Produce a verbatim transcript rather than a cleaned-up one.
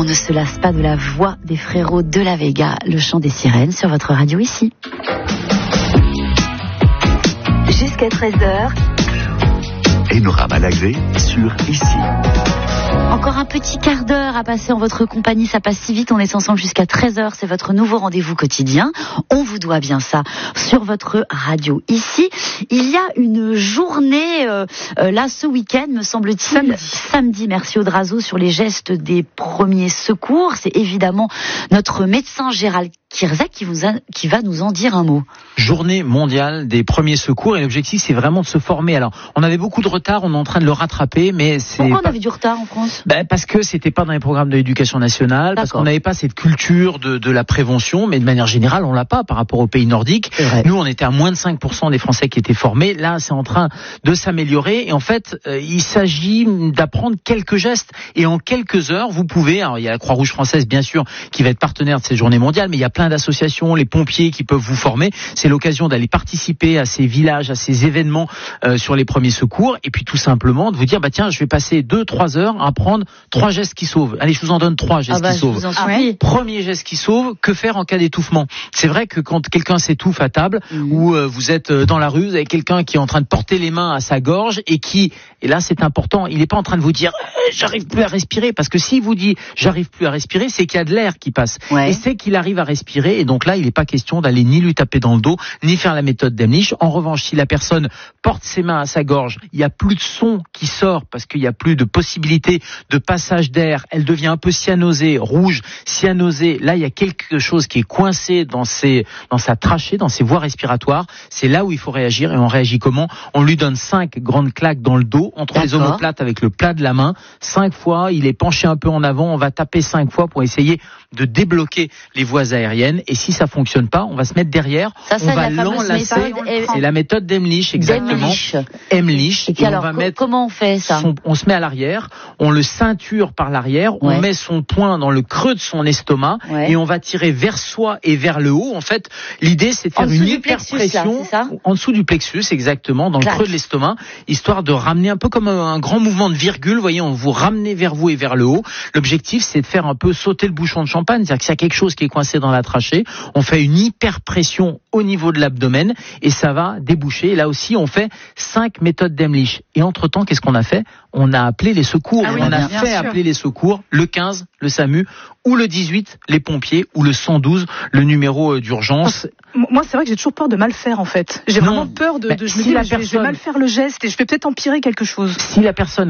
ne se lasse pas de la voix des frérots de la Vega, le chant des sirènes sur votre radio ici. Jusqu'à treize heures. Enora Malagré sur Ici. Encore un petit quart d'heure à passer en votre compagnie, ça passe si vite, on est ensemble jusqu'à treize heures, c'est votre nouveau rendez-vous quotidien. On vous doit bien ça sur votre radio ici. Il y a une journée, euh, euh, là ce week-end, me semble-t-il, samedi. samedi, merci Audrazo, sur les gestes des premiers secours. C'est évidemment notre médecin Gérald Kirza qui, vous a, qui va nous en dire un mot. Journée mondiale des premiers secours et l'objectif c'est vraiment de se former. Alors on avait beaucoup de retard, on est en train de le rattraper, mais c'est... Pourquoi pas... on avait du retard en France ? Ben parce que c'était pas dans les programmes de l'éducation nationale, parce qu'on n'avait pas cette culture de, de la prévention, mais de manière générale on l'a pas par rapport aux pays nordiques. Nous on était à moins de cinq pour cent des Français qui étaient formés, là c'est en train de s'améliorer et en fait euh, il s'agit d'apprendre quelques gestes et en quelques heures vous pouvez, alors il y a la Croix-Rouge française bien sûr qui va être partenaire de cette journée mondiale, mais il y a plein d'associations, les pompiers qui peuvent vous former, c'est l'occasion d'aller participer à ces villages, à ces événements euh, sur les premiers secours et puis tout simplement de vous dire bah tiens je vais passer deux trois heures à apprendre trois gestes qui sauvent. Allez, je vous en donne trois gestes ah bah, qui sauvent. Ah oui. Premier geste qui sauve, que faire en cas d'étouffement ? C'est vrai que quand quelqu'un s'étouffe à table mmh. ou euh, vous êtes dans la rue, vous avez quelqu'un qui est en train de porter les mains à sa gorge et qui, et là c'est important, il n'est pas en train de vous dire eh, j'arrive plus à respirer, parce que s'il vous dit j'arrive plus à respirer, c'est qu'il y a de l'air qui passe. Ouais. Et c'est qu'il arrive à respirer et donc là il n'est pas question d'aller ni lui taper dans le dos, ni faire la méthode d'Emlich. En revanche, si la personne porte ses mains à sa gorge, il n'y a plus de son qui sort parce qu'il n'y a plus de possibilité de passage d'air, elle devient un peu cyanosée, rouge, cyanosée, là il y a quelque chose qui est coincé dans, ses, dans sa trachée, dans ses voies respiratoires, c'est là où il faut réagir. Et on réagit comment ? On lui donne cinq grandes claques dans le dos, entre D'accord. les omoplates avec le plat de la main, cinq fois, il est penché un peu en avant, on va taper cinq fois pour essayer de débloquer les voies aériennes, et si ça fonctionne pas, on va se mettre derrière, ça, on va l'enlacer, c'est la méthode d'Emlich, exactement. Emlich. Et, et alors, on va co- mettre comment on fait ça ? son, On se met à l'arrière, on le ceinture par l'arrière, ouais. on met son poing dans le creux de son estomac ouais. et on va tirer vers soi et vers le haut. En fait, l'idée c'est de faire une hyperpression en dessous du plexus, exactement, dans Clac. le creux de l'estomac, histoire de ramener un peu comme un grand mouvement de virgule, vous voyez, on vous ramenez vers vous et vers le haut. L'objectif c'est de faire un peu sauter le bouchon de champagne, c'est-à-dire que s'il y a quelque chose qui est coincé dans la trachée, on fait une hyperpression au niveau de l'abdomen et ça va déboucher. Et là aussi, on fait cinq méthodes d'Emlich. Et entre-temps, qu'est-ce qu'on a fait ? On a appelé les secours. Ah oui, on a fait sûr. appeler les secours, le quinze, le SAMU, ou le dix-huit, les pompiers, ou le cent douze, le numéro d'urgence. Moi, c'est vrai que j'ai toujours peur de mal faire, en fait. J'ai non, vraiment peur de, de je si me dis, je, personne... je vais mal faire le geste et je vais peut-être empirer quelque chose. Si la personne